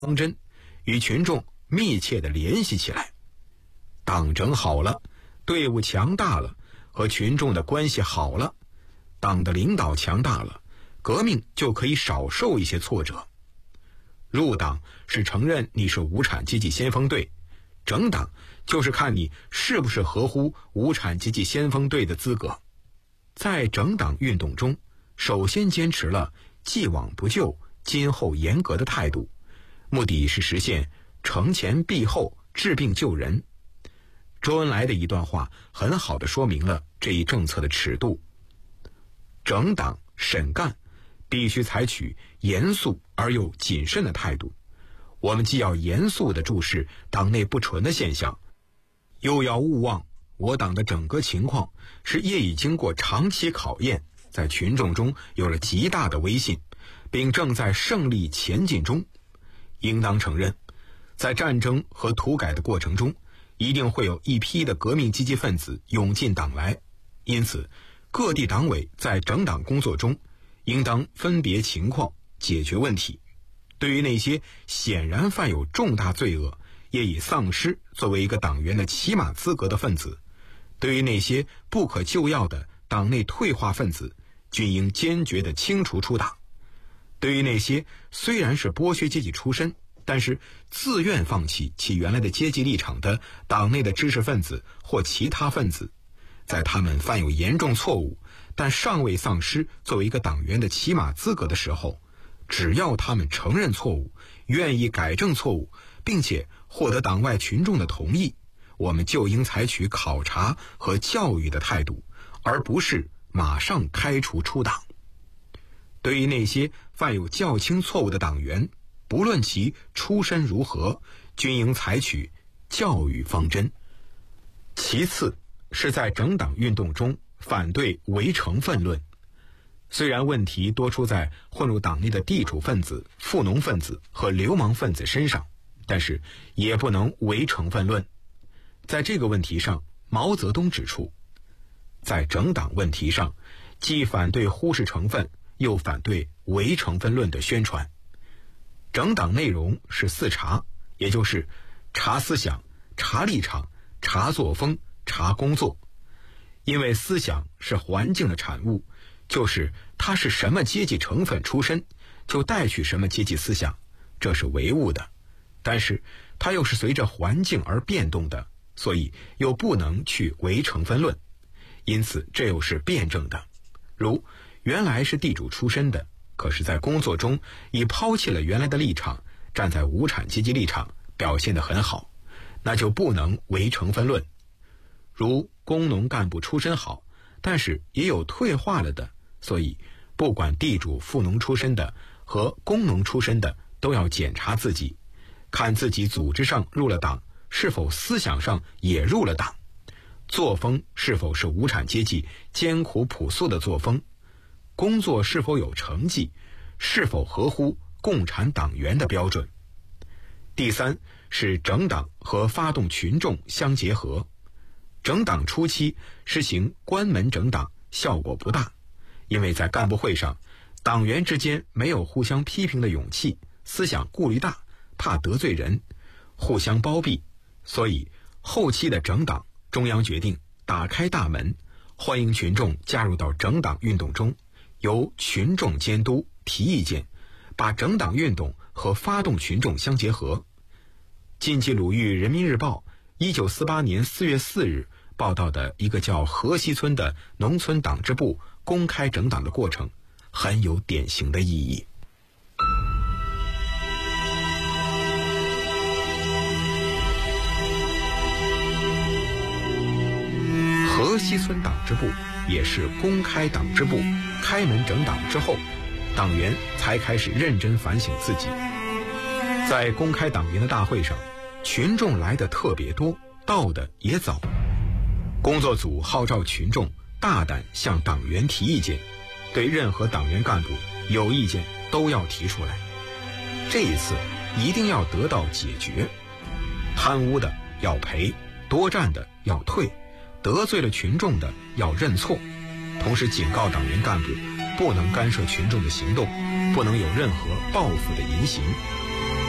方针与群众密切地联系起来。党整好了，队伍强大了，和群众的关系好了，党的领导强大了，革命就可以少受一些挫折。入党是承认你是无产阶级先锋队，整党就是看你是不是合乎无产阶级先锋队的资格。在整党运动中，首先坚持了既往不咎、今后严格的态度，目的是实现惩前毖后、治病救人。周恩来的一段话很好地说明了这一政策的尺度。整党审干必须采取严肃而又谨慎的态度，我们既要严肃地注视党内不纯的现象，又要勿忘我党的整个情况是业已经过长期考验，在群众中有了极大的威信，并正在胜利前进中。应当承认，在战争和土改的过程中，一定会有一批的革命积极分子涌进党来，因此各地党委在整党工作中应当分别情况解决问题。对于那些显然犯有重大罪恶，业已丧失作为一个党员的起码资格的分子，对于那些不可救药的党内退化分子，均应坚决地清除出党。对于那些虽然是剥削阶级出身，但是自愿放弃其原来的阶级立场的党内的知识分子或其他分子，在他们犯有严重错误，但尚未丧失作为一个党员的起码资格的时候，只要他们承认错误，愿意改正错误，并且获得党外群众的同意，我们就应采取考察和教育的态度，而不是马上开除出党。对于那些犯有较轻错误的党员，不论其出身如何，均应采取教育方针。其次是在整党运动中反对围城分论。虽然问题多出在混入党内的地主分子、富农分子和流氓分子身上，但是也不能围城分论。在这个问题上，毛泽东指出，在整党问题上，既反对忽视成分，又反对围城分论的宣传。整党内容是4查，也就是查思想、查立场、查作风、查工作。因为思想是环境的产物，就是它是什么阶级成分出身，就带去什么阶级思想，这是唯物的。但是它又是随着环境而变动的，所以又不能去围城分论，因此这又是辩证的。如原来是地主出身的，可是在工作中已抛弃了原来的立场，站在无产阶级立场，表现得很好，那就不能围城分论。如工农干部出身好，但是也有退化了的，所以不管地主富农出身的和工农出身的，都要检查自己，看自己组织上入了党，是否思想上也入了党，作风是否是无产阶级艰苦朴素的作风，工作是否有成绩，是否合乎共产党员的标准。第三是整党和发动群众相结合。整党初期实行关门整党效果不大，因为在干部会上，党员之间没有互相批评的勇气，思想顾虑大，怕得罪人，互相包庇，所以后期的整党，中央决定打开大门，欢迎群众加入到整党运动中，由群众监督提意见，把整党运动和发动群众相结合。晋冀鲁豫人民日报1948年4月4日报道的一个叫河西村的农村党支部公开整党的过程，很有典型的意义。河西村党支部也是公开党支部，开门整党之后，党员才开始认真反省自己。在公开党员的大会上，群众来的特别多，到的也早。工作组号召群众大胆向党员提意见，对任何党员干部有意见都要提出来。这一次一定要得到解决，贪污的要赔，多占的要退，得罪了群众的要认错。同时警告党员干部不能干涉群众的行动，不能有任何报复的言行。